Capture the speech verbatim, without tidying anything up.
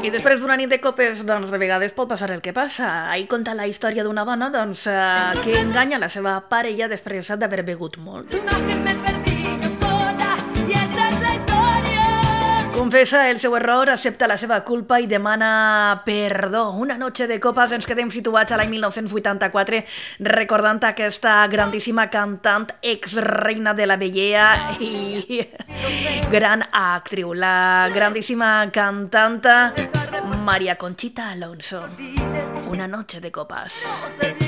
I després d'una nit de copes, doncs de vegades pot passar el que passa. Ahir conta la història d'una dona doncs, eh, que enganya la seva parella després d'haver begut molt. Confessa el seu error, accepta la seva culpa i demana perdó. Una noche de copas, ens quedem situats a l'any mil nou-cents vuitanta-quatre recordant aquesta grandíssima cantant, ex-reina de la bellea i gran actriu, la grandíssima cantanta María Conchita Alonso. Una noche de copas.